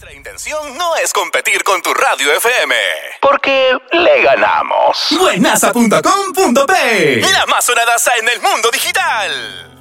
Nuestra intención no es competir con tu radio FM, porque le ganamos. Buenaza.com.p, la más sonadaza en el mundo digital.